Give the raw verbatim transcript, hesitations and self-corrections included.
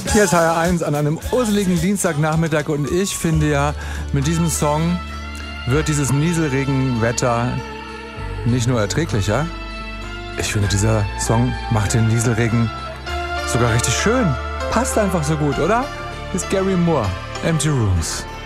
Hier ist H R eins an einem urseligen Dienstagnachmittag und ich finde ja, mit diesem Song wird dieses Nieselregenwetter nicht nur erträglicher. Ich finde, dieser Song macht den Nieselregen sogar richtig schön. Passt einfach so gut, oder? Hier ist Gary Moore, Empty Rooms.